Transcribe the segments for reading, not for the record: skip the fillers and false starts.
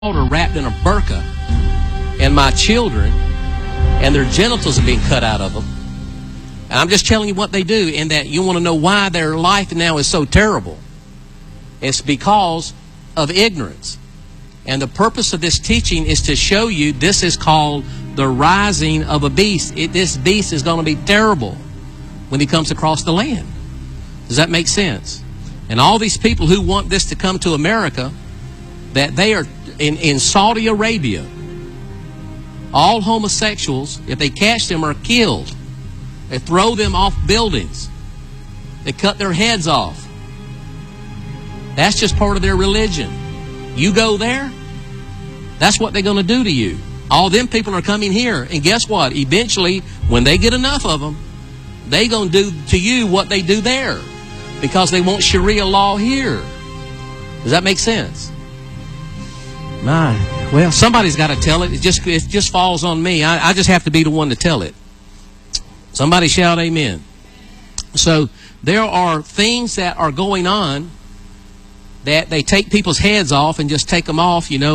are wrapped in a burqa, and my children, and their genitals are being cut out of them. And I'm just telling you what they do, and that you want to know why their life now is so terrible. It's because of ignorance. And the purpose of this teaching is to show you this is called the rising of a beast. This beast is going to be terrible when he comes across the land. Does that make sense? And all these people who want this to come to America, that they are in Saudi Arabia, all homosexuals, if they catch them, are killed. They throw them off buildings. They cut their heads off. That's just part of their religion. You go there, that's what they're going to do to you. All them people are coming here. And guess what? Eventually, when they get enough of them, they're going to do to you what they do there. Because they want Sharia law here. Does that make sense? Well, somebody's got to tell it. It just falls on me. I just have to be the one to tell it. Somebody shout amen. So there are things that are going on that they take people's heads off and just take them off, and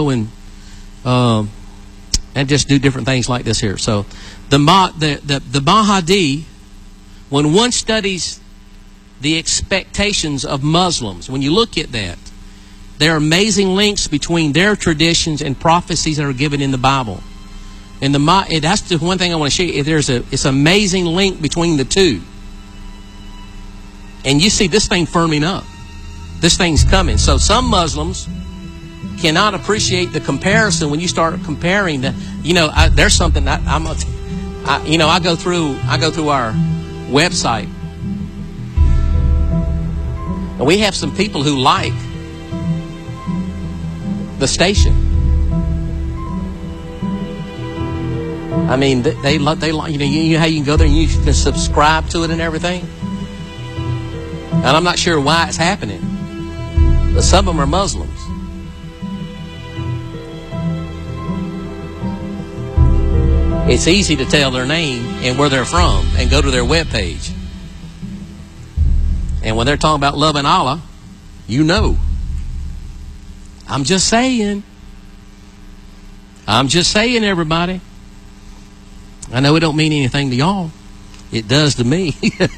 just do different things like this here. So the Mahdi, when one studies the expectations of Muslims, when you look at that, there are amazing links between their traditions and prophecies that are given in the Bible. And that's the one thing I want to show you. It's an amazing link between the two. And you see this thing firming up. This thing's coming. So some Muslims cannot appreciate the comparison when you start comparing there's something I go through our website, and we have some people who like the station. I mean, they like, you know how you can go there and you can subscribe to it and everything. And I'm not sure why it's happening, but some of them are Muslims. It's easy to tell their name and where they're from and go to their webpage. And when they're talking about loving Allah, I'm just saying, everybody. I know it don't mean anything to y'all. It does to me.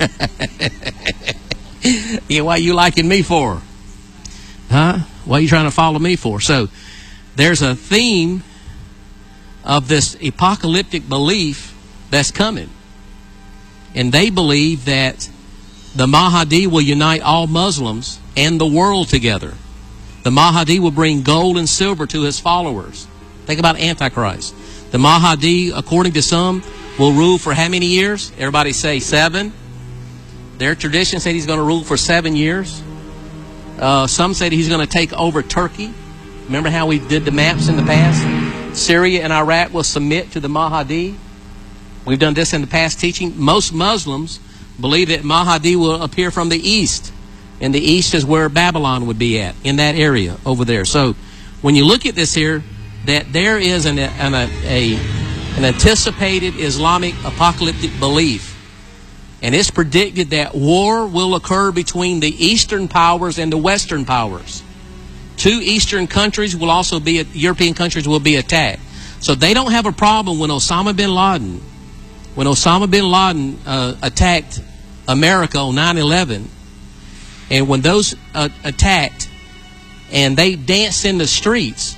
Yeah, why you liking me for? Huh? What are you trying to follow me for? So there's a theme of this apocalyptic belief that's coming. And they believe that the Mahdi will unite all Muslims and the world together. The Mahdi will bring gold and silver to his followers. Think about Antichrist. The Mahdi, according to some, will rule for how many years? Everybody say 7. Their tradition said he's going to rule for 7 years. Some said he's going to take over Turkey. Remember how we did the maps in the past? Syria and Iraq will submit to the Mahdi. We've done this in the past teaching. Most Muslims believe that Mahdi will appear from the east. And the east is where Babylon would be at, in that area over there. So when you look at this here, that there is an anticipated Islamic apocalyptic belief. And it's predicted that war will occur between the Eastern powers and the Western powers. 2 Eastern countries will also be, European countries will be attacked. So they don't have a problem when Osama bin Laden attacked America on 9/11. And when those attacked and they danced in the streets,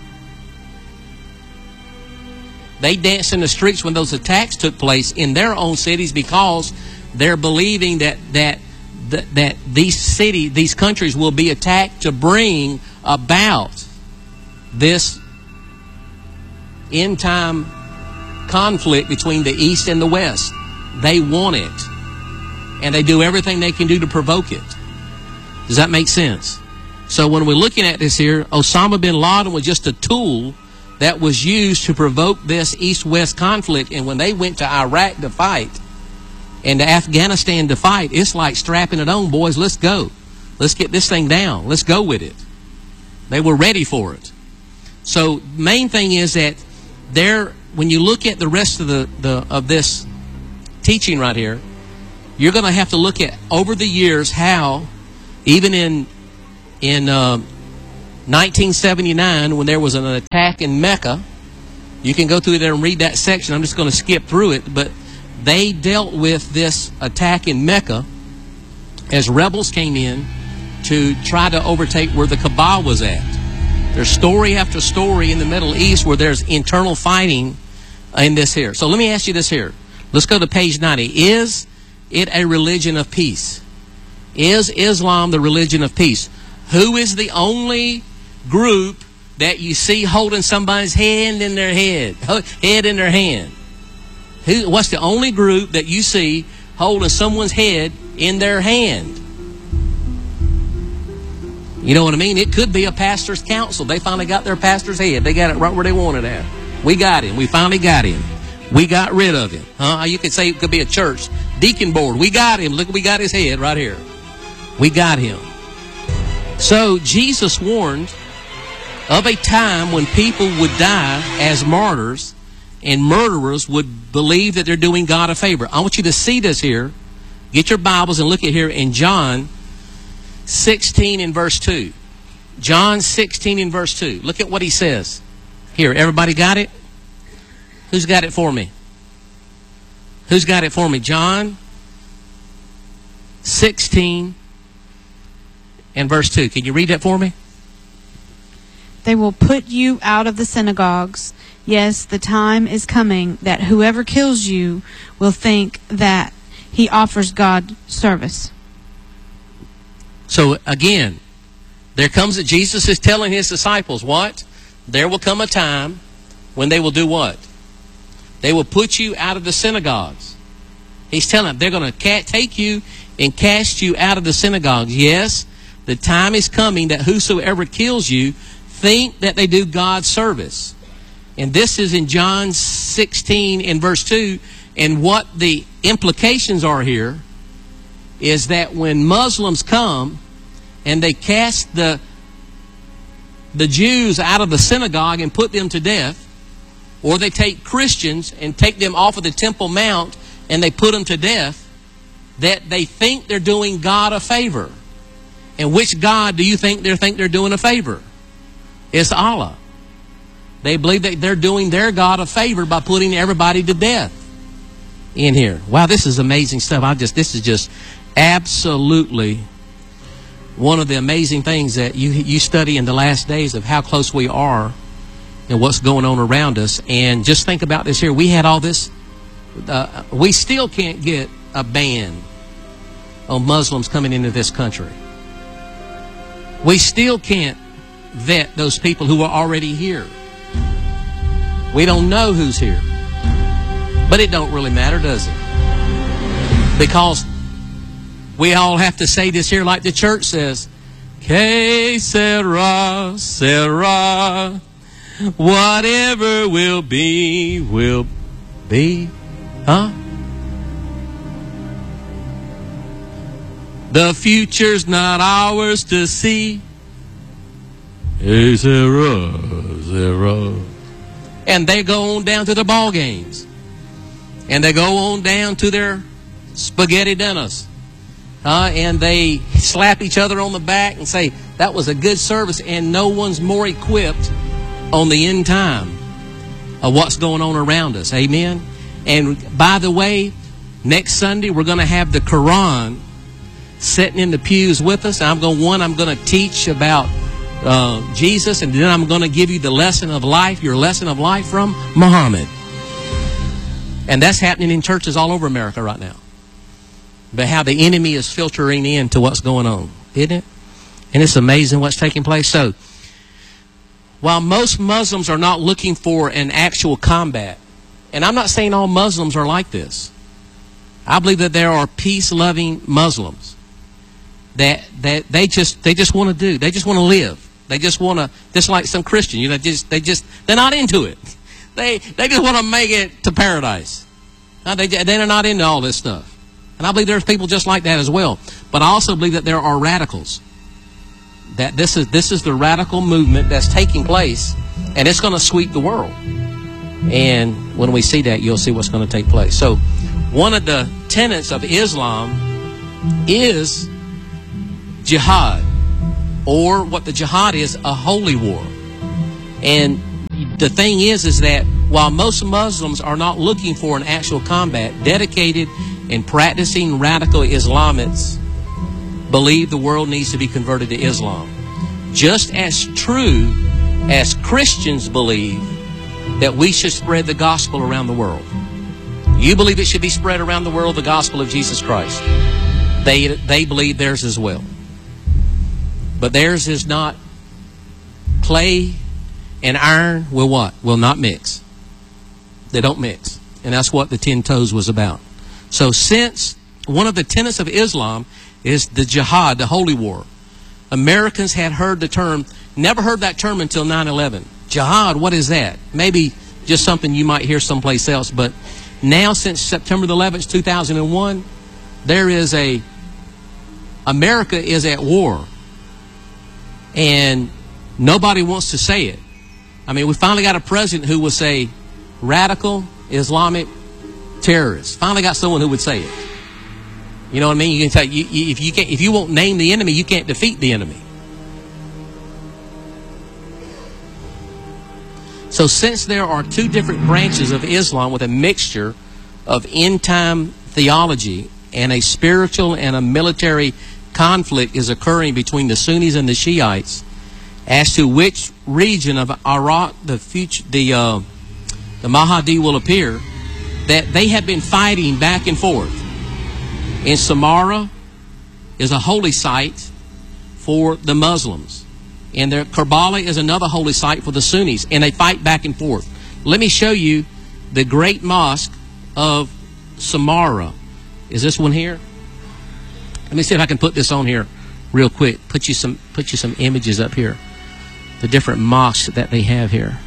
when those attacks took place in their own cities, because they're believing that these countries will be attacked to bring about this end time conflict between the East and the West. They want it, and they do everything they can do to provoke it. Does that make sense? So when we're looking at this here, Osama bin Laden was just a tool that was used to provoke this East-West conflict. And when they went to Iraq to fight and to Afghanistan to fight, it's like strapping it on, boys, let's go. Let's get this thing down. Let's go with it. They were ready for it. So main thing is that when you look at the rest of this teaching right here, you're going to have to look at over the years how, even in 1979, when there was an attack in Mecca. You can go through there and read that section. I'm just going to skip through it. But they dealt with this attack in Mecca as rebels came in to try to overtake where the Kaaba was at. There's story after story in the Middle East where there's internal fighting in this here. So let me ask you this here. Let's go to page 90. Is it a religion of peace? Is Islam the religion of peace? Who is the only group that you see holding somebody's hand in their head in their hand? What's the only group that you see holding someone's head in their hand? You know what I mean? It could be a pastor's council. They finally got their pastor's head. They got it right where they wanted it at. We got him. We finally got him. We got rid of him. You could say it could be a church. Deacon board. We got him. Look, we got his head right here. We got him. So Jesus warned of a time when people would die as martyrs and murderers would believe that they're doing God a favor. I want you to see this here. Get your Bibles and look at here in John 16 and verse 2. John 16 and verse 2. Look at what he says. Here, everybody got it? Who's got it for me? Who's got it for me? John 16 and verse 2. Can you read that for me? They will put you out of the synagogues. Yes, the time is coming that whoever kills you will think that he offers God service. So again, there comes that Jesus is telling his disciples what? There will come a time when they will do what? They will put you out of the synagogues. He's telling them they're going to take you and cast you out of the synagogues. Yes, the time is coming that whosoever kills you think that they do God's service. And this is in John 16 and verse 2. And what the implications are here is that when Muslims come and they cast the Jews out of the synagogue and put them to death, or they take Christians and take them off of the Temple Mount and they put them to death, that they think they're doing God a favor. And which God do you think they're doing a favor? It's Allah. They believe that they're doing their God a favor by putting everybody to death in here. Wow, this is amazing stuff. This is just absolutely one of the amazing things that you study in the last days of how close we are and what's going on around us. And just think about this here. We had all this. We still can't get a ban on Muslims coming into this country. We still can't vet those people who are already here. We don't know who's here. But it don't really matter, does it? Because we all have to say this here like the church says. Que sera, sera. Whatever will be, will be. Huh? The future's not ours to see. Que sera, sera. And they go on down to the ball games. And they go on down to their spaghetti dinners. And they slap each other on the back and say, that was a good service. And no one's more equipped on the end time of what's going on around us. Amen? And by the way, next Sunday we're going to have the Quran sitting in the pews with us. I'm going to teach about Jesus, and then I'm going to give you the lesson of life, your lesson of life from Muhammad. And that's happening in churches all over America right now. But how the enemy is filtering into what's going on, isn't it? And it's amazing what's taking place. So, while most Muslims are not looking for an actual combat, and I'm not saying all Muslims are like this. I believe that there are peace-loving Muslims that they just want to do. They just want to live. They just want to, just like some Christian, they're not into it. They just want to make it to paradise. They're not into all this stuff. And I believe there's people just like that as well. But I also believe that there are radicals. That this is the radical movement that's taking place, and it's going to sweep the world. And when we see that, you'll see what's going to take place. So one of the tenets of Islam is jihad, or what the jihad is, a holy war. And the thing is that while most Muslims are not looking for an actual combat, dedicated and practicing radical Islamists believe the world needs to be converted to Islam. Just as true as Christians believe that we should spread the gospel around the world. You believe it should be spread around the world, the gospel of Jesus Christ. They believe theirs as well. But theirs is not. Clay and iron will what? Will not mix. They don't mix. And that's what the 10 toes was about. So since one of the tenets of Islam is the jihad, the holy war, Americans had heard the term, never heard that term until 9/11. Jihad, what is that? Maybe just something you might hear someplace else, but now since September the 11th, 2001, America is at war. And nobody wants to say it. I mean, we finally got a president who will say radical Islamic terrorist. Finally got someone who would say it. You know what I mean? You can say if you won't name the enemy, you can't defeat the enemy. So since there are two different branches of Islam with a mixture of end-time theology and a spiritual and a military conflict is occurring between the Sunnis and the Shiites as to which region of Iraq the Mahdi will appear, that they have been fighting back and forth. In Samarra is a holy site for the Muslims. And Karbala is another holy site for the Sunnis. And they fight back and forth. Let me show you the great mosque of Samarra. Is this one here? Let me see if I can put this on here real quick. Put you some images up here. The different mosques that they have here.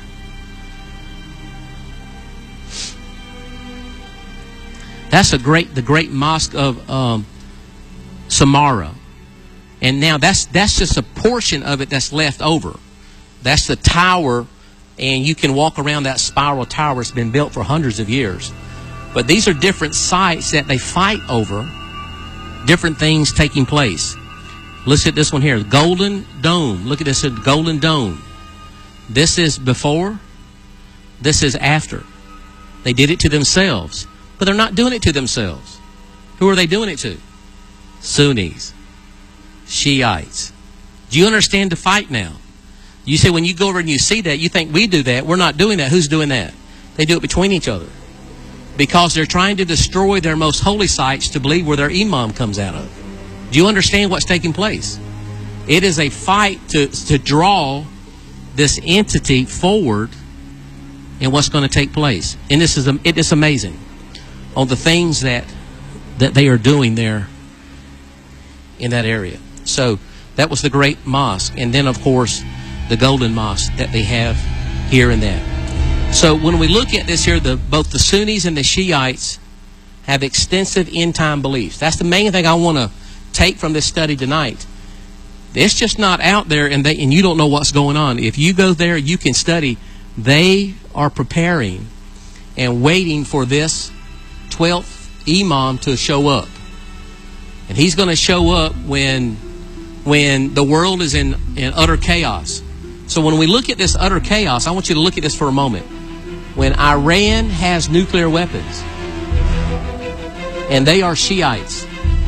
That's the great mosque of Samarra. And now that's just a portion of it that's left over. That's the tower, and you can walk around that spiral tower. It's been built for hundreds of years. But these are different sites that they fight over, different things taking place. Look at this one here, Golden Dome. Look at this, Golden Dome. This is before, this is after. They did it to themselves, but they're not doing it to themselves. Who are they doing it to? Sunnis, Shiites. Do you understand the fight now? You say when you go over and you see that, you think we do that. We're not doing that. Who's doing that? They do it between each other. Because they're trying to destroy their most holy sites to believe where their imam comes out of. Do you understand what's taking place? It is a fight to draw this entity forward in what's going to take place. And it is amazing on the things that they are doing there in that area. So that was the great mosque. And then, of course, the Golden Mosque that they have here and there. So when we look at this here, both the Sunnis and the Shiites have extensive end-time beliefs. That's the main thing I want to take from this study tonight. It's just not out there and you don't know what's going on. If you go there, you can study. They are preparing and waiting for this 12th imam to show up. And he's going to show up when the world is in utter chaos. So when we look at this utter chaos, I want you to look at this for a moment. When Iran has nuclear weapons, and they are Shiites,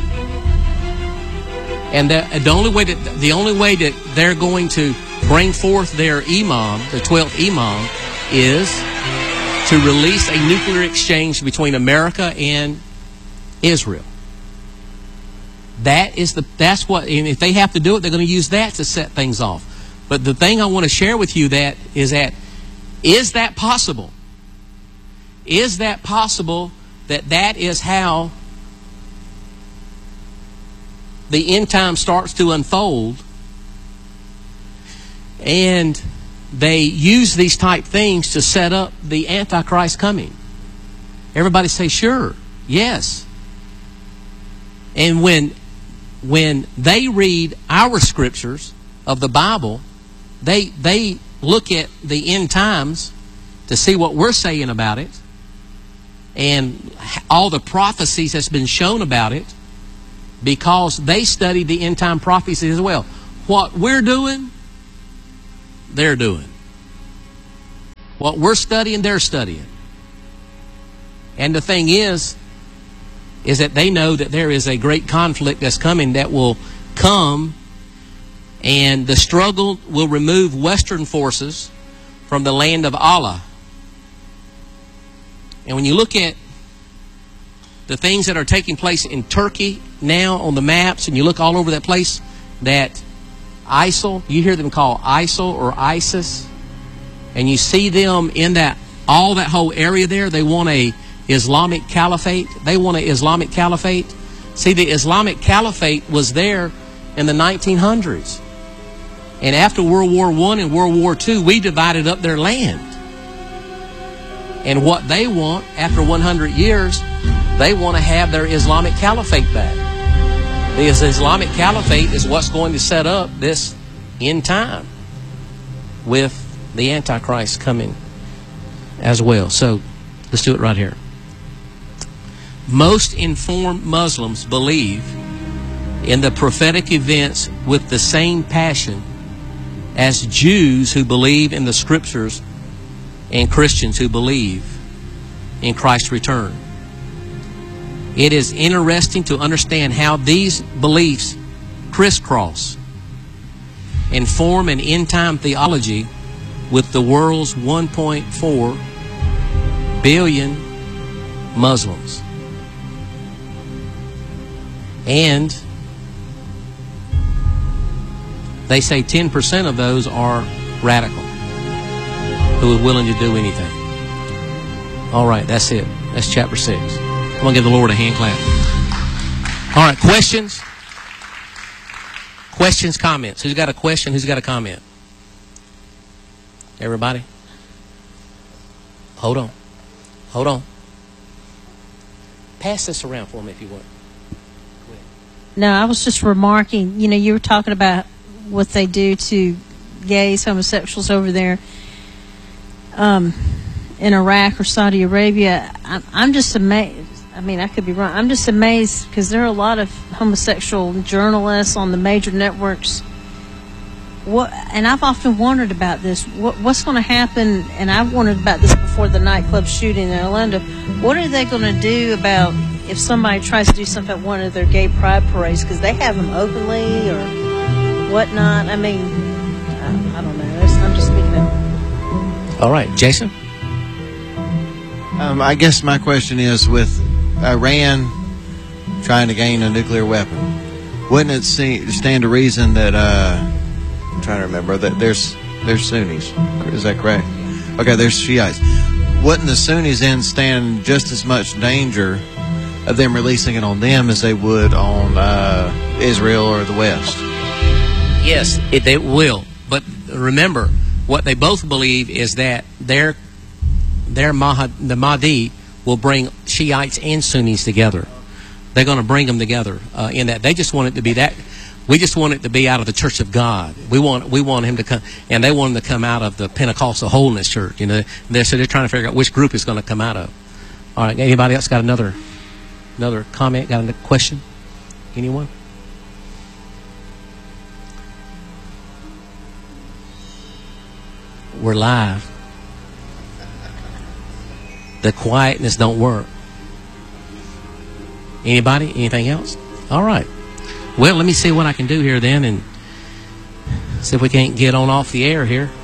and the only way that they're going to bring forth their imam, the 12th imam, is to release a nuclear exchange between America and Israel. That's what, and if they have to do it, they're going to use that to set things off. But the thing I want to share with you is that possible? Is that possible that is how the end time starts to unfold, and they use these type things to set up the Antichrist coming? Everybody say, sure, yes. And when they read our scriptures of the Bible, they look at the end times to see what we're saying about it and all the prophecies that's been shown about it, because they studied the end time prophecies as well. what we're doing, they're doing. What we're studying, they're studying. And the thing is that they know that there is a great conflict that's coming that will come, and the struggle will remove Western forces from the land of Allah. And when you look at the things that are taking place in Turkey now on the maps, and you look all over that place, that ISIL, you hear them call ISIL or ISIS, and you see them in that, all that whole area there, they want a Islamic caliphate. They want an Islamic caliphate. See, the Islamic caliphate was there in the 1900s. And after World War I and World War II, we divided up their land. And what they want, after 100 years, they want to have their Islamic caliphate back. The Islamic caliphate is what's going to set up this end time with the Antichrist coming as well. So let's do it right here. Most informed Muslims believe in the prophetic events with the same passion as Jews who believe in the scriptures and Christians who believe in Christ's return. It is interesting to understand how these beliefs crisscross and form an end-time theology with the world's 1.4 billion Muslims. And they say 10% of those are radical, who are willing to do anything. All right, that's it. That's chapter 6. Come on, give the Lord a hand clap. All right, questions? Questions, comments. Who's got a question? Who's got a comment? Everybody? Hold on. Hold on. Pass this around for me if you want. No, I was just remarking, you know, you were talking about what they do to gays, homosexuals over there in Iraq or Saudi Arabia. I'm just amazed. I mean, I could be wrong. I'm just amazed because there are a lot of homosexual journalists on the major networks. And I've often wondered about this. What's going to happen? And I've wondered about this before the nightclub shooting in Orlando. What are they going to do about if somebody tries to do something at one of their gay pride parades? Because they have them openly or whatnot. I mean, I don't know. I'm just speaking out. All right, Jason? I guess my question is, with Iran trying to gain a nuclear weapon, wouldn't it stand to reason that I'm trying to remember that there's Sunnis, is that correct? Okay, there's Shiites. Wouldn't the Sunnis then stand just as much danger of them releasing it on them as they would on Israel or the West? Yes, they will. But remember, what they both believe is that the Mahdi will bring Shiites and Sunnis together. They're going to bring them together in that. They just want it to be that. We just want it to be out of the Church of God. We want him to come, and they want him to come out of the Pentecostal Holiness Church. You know, so they're trying to figure out which group it's going to come out of. All right, anybody else got another comment? Got a question? Anyone? We're live. The quietness don't work. Anybody? Anything else? All right. Well, let me see what I can do here then, and see if we can't get on off the air here.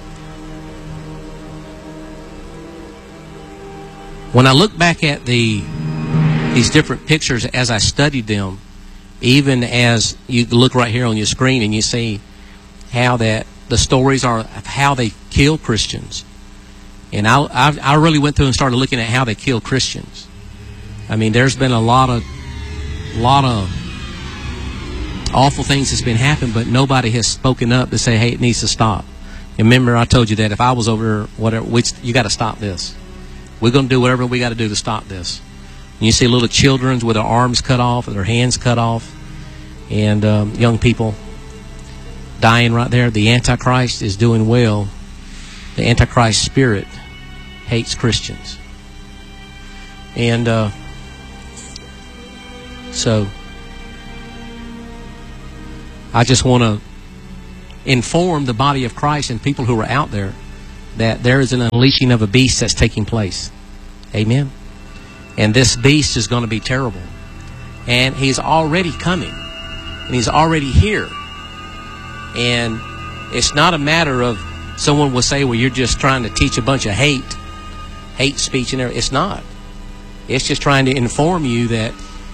When I look back at these different pictures as I studied them, even as you look right here on your screen and you see how that the stories are of how they kill Christians. And I really went through and started looking at how they kill Christians. I mean, there's been a lot of awful things that's been happening, but nobody has spoken up to say, hey, it needs to stop. And remember, I told you that if I was over whatever, you got to stop this. We're going to do whatever we got to do to stop this. And you see little children with their arms cut off, or their hands cut off, and young people dying right there. The Antichrist is doing well. The Antichrist spirit hates Christians. And so I just want to inform the body of Christ and people who are out there that there is an unleashing of a beast that's taking place. Amen. And this beast is going to be terrible. And he's already coming. And he's already here. And it's not a matter of someone will say, well, you're just trying to teach a bunch of hate speech and everything. It's not. It's just trying to inform you that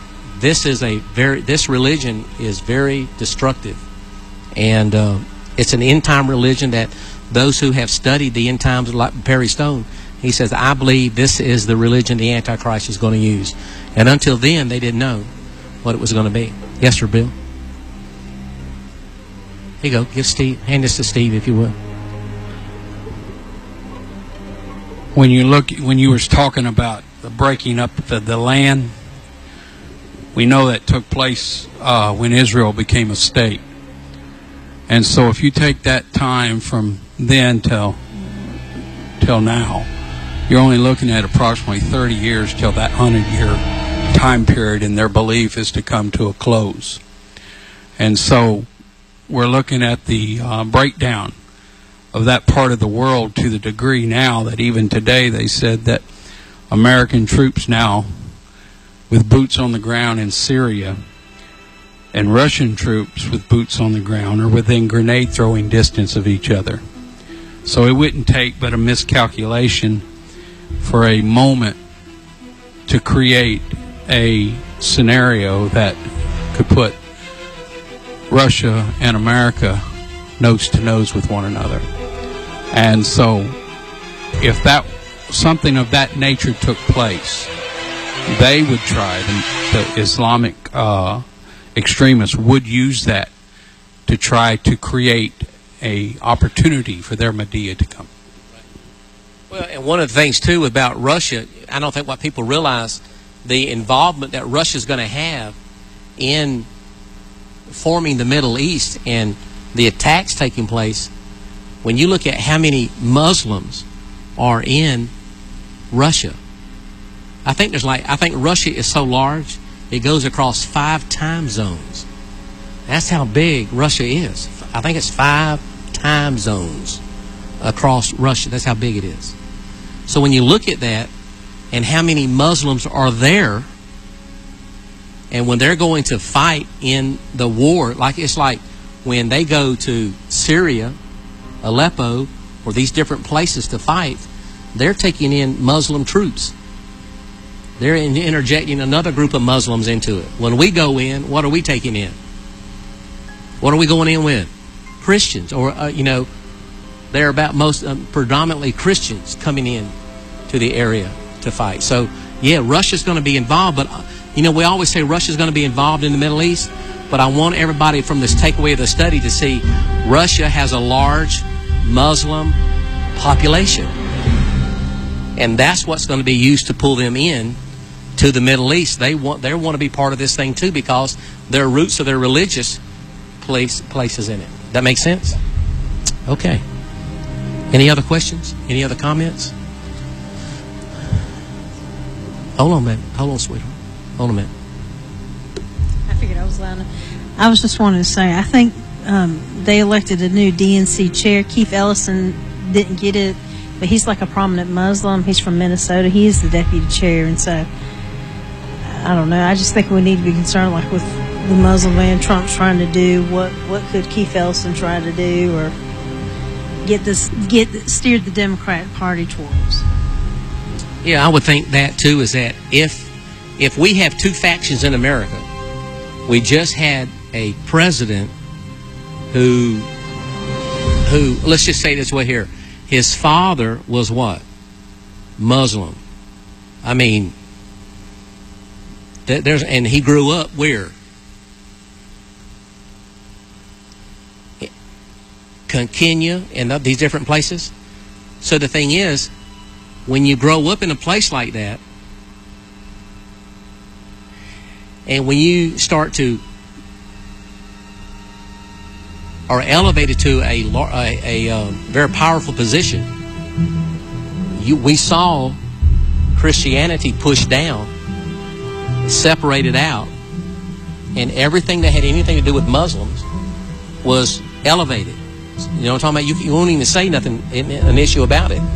this religion is very destructive. And it's an end-time religion that those who have studied the end times, like Perry Stone, he says, I believe this is the religion the Antichrist is going to use. And until then, they didn't know what it was going to be. Yes, sir, Bill? Here you go. Hand this to Steve, if you will. When you were talking about the breaking up the land, we know that took place when Israel became a state. And so if you take that time from then till now, you're only looking at approximately 30 years till that 100-year time period in their belief is to come to a close. And so we're looking at the breakdown of that part of the world to the degree now that even today they said that American troops now with boots on the ground in Syria and Russian troops with boots on the ground are within grenade throwing distance of each other. So it wouldn't take but a miscalculation for a moment to create a scenario that could put Russia and America nose to nose with one another. And so if something of that nature took place, they would try, the Islamic extremists would use that to try to create a opportunity for their Mahdi to come. Well, and one of the things too about Russia, I don't think what people realize, the involvement that Russia is going to have in forming the Middle East and the attacks taking place. When you look at how many Muslims are in Russia, I think Russia is so large it goes across 5 time zones. That's how big Russia is. I think it's 5 time zones across Russia. That's how big it is. So when you look at that and how many Muslims are there, and when they're going to fight in the war, it's like when they go to Syria, Aleppo, or these different places to fight, they're taking in Muslim troops. They're interjecting another group of Muslims into it. When we go in, what are we taking in? What are we going in with? Christians, or they're about predominantly Christians coming in to the area to fight. So yeah, Russia's going to be involved, but we always say Russia's going to be involved in the Middle East, but I want everybody from this takeaway of the study to see Russia has a large Muslim population, and that's what's going to be used to pull them in to the Middle East. They want to be part of this thing too, because their roots of their religious places in it. That makes sense? Okay. Any other questions? Any other comments? Hold on, man. Hold on, sweetheart. Hold on a minute. I figured I was lying. I was just wanting to say, I think they elected a new DNC chair. Keith Ellison didn't get it, but he's like a prominent Muslim. He's from Minnesota. He is the deputy chair, and so I don't know. I just think we need to be concerned, like with the Muslim ban Trump's trying to do. What could Keith Ellison try to do, or steer the Democratic Party towards? Yeah, I would think that too. Is that if we have 2 factions in America, we just had a president who let's just say this way here. His father was what? Muslim. I mean, and he grew up where? Kenya and these different places. So the thing is, when you grow up in a place like that, and when you start to are elevated to a very powerful position, we saw Christianity pushed down, separated out, and everything that had anything to do with Muslims was elevated. You know what I'm talking about? You won't even say nothing, an issue about it.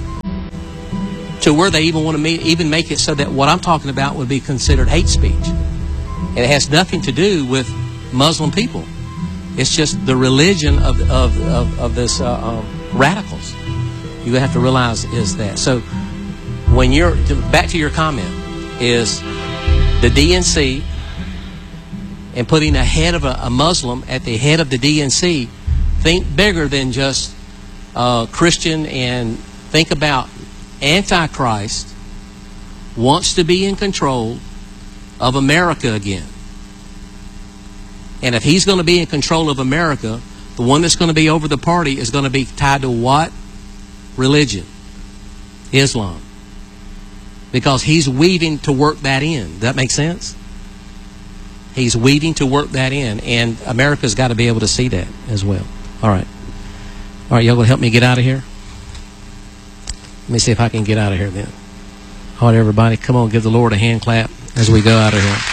To where they even want to even make it so that what I'm talking about would be considered hate speech. And it has nothing to do with Muslim people. It's just the religion of this radicals. You have to realize is that. So when you're, back to your comment, is the DNC and putting a head of a Muslim at the head of the DNC, think bigger than just Christian, and think about Antichrist wants to be in control of America again. And if he's going to be in control of America, the one that's going to be over the party is going to be tied to what? Religion. Islam. Because he's weaving to work that in. Does that make sense? He's weaving to work that in. And America's got to be able to see that as well. All right. All right, y'all going to help me get out of here? Let me see if I can get out of here then. All right, everybody, come on, give the Lord a hand clap as we go out of here.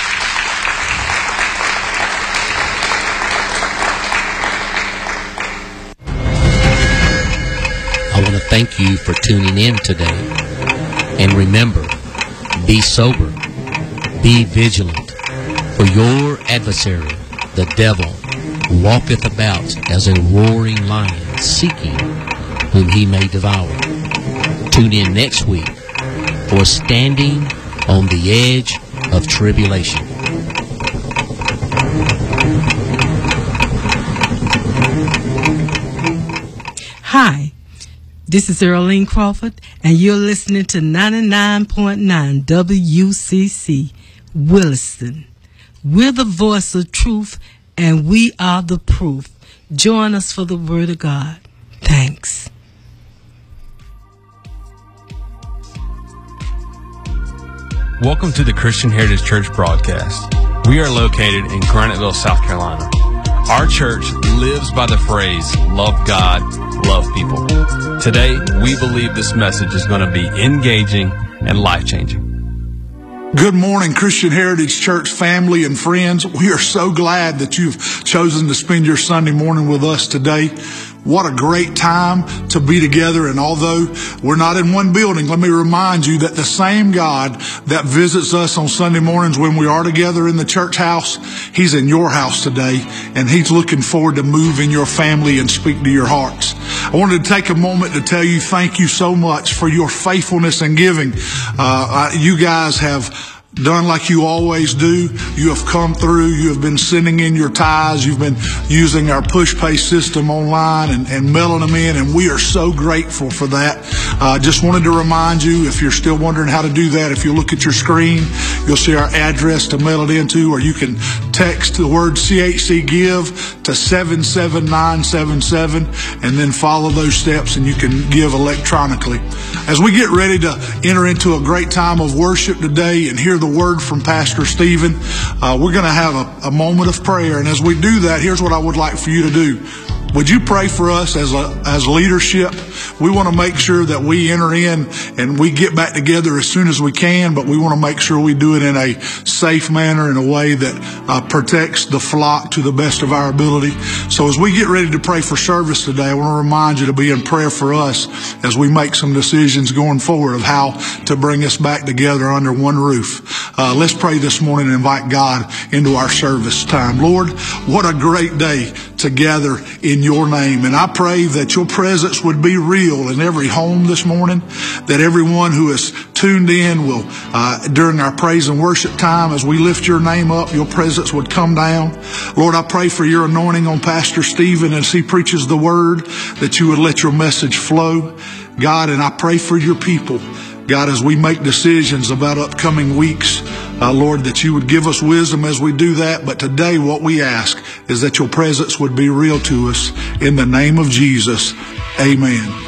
I want to thank you for tuning in today. And remember, be sober, be vigilant, for your adversary, the devil, walketh about as a roaring lion, seeking whom he may devour. Tune in next week for Standing on the Edge of Tribulation. Hi, this is Earlene Crawford, and you're listening to 99.9 WCC, Williston. We're the voice of truth, and we are the proof. Join us for the Word of God. Thanks. Welcome to the Christian Heritage Church broadcast. We are located in Graniteville, South Carolina. Our church lives by the phrase, love God, love people. Today, we believe this message is going to be engaging and life-changing. Good morning, Christian Heritage Church family and friends. We are so glad that you've chosen to spend your Sunday morning with us today. What a great time to be together. And although we're not in one building, let me remind you that the same God that visits us on Sunday mornings when we are together in the church house, He's in your house today, and He's looking forward to move in your family and speak to your hearts. I wanted to take a moment to tell you thank you so much for your faithfulness in giving. You guys have done like you always do. You have come through. You have been sending in your tithes. You've been using our push pay system online and mailing them in, and we are so grateful for that. Just wanted to remind you, if you're still wondering how to do that, if you look at your screen, you'll see our address to mail it into, or you can text the word CHC Give to 77977 and then follow those steps, and you can give electronically. As we get ready to enter into a great time of worship today and hear the word from Pastor Stephen, we're going to have a moment of prayer. And as we do that, here's what I would like for you to do. Would you pray for us as leadership? We want to make sure that we enter in and we get back together as soon as we can, but we want to make sure we do it in a safe manner, in a way that protects the flock to the best of our ability. So as we get ready to pray for service today, I want to remind you to be in prayer for us as we make some decisions going forward of how to bring us back together under one roof. Let's pray this morning and invite God into our service time. Lord, what a great day to gather in your name. And I pray that your presence would be real in every home this morning, that everyone who is tuned in will, during our praise and worship time, as we lift your name up, your presence would come down. Lord, I pray for your anointing on Pastor Stephen as he preaches the word, that you would let your message flow, God. And I pray for your people, God, as we make decisions about upcoming weeks, Lord, that you would give us wisdom as we do that. But today what we ask is that your presence would be real to us. In the name of Jesus, amen.